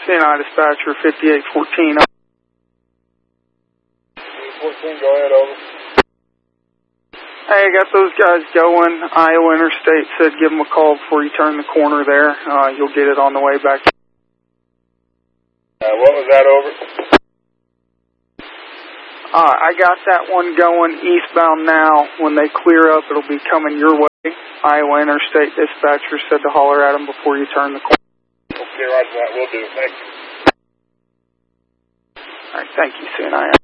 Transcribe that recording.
CNI dispatcher 5814. 14, go ahead, over. Hey, I got those guys going. Iowa Interstate said give them a call before you turn the corner there. You'll get it on the way back. What was that, over? I got that one going eastbound now. When they clear up, it'll be coming your way. Iowa Interstate dispatcher said to holler at them before you turn the corner. Okay, roger that. Will do. Thank you. All right, thank you, CNI.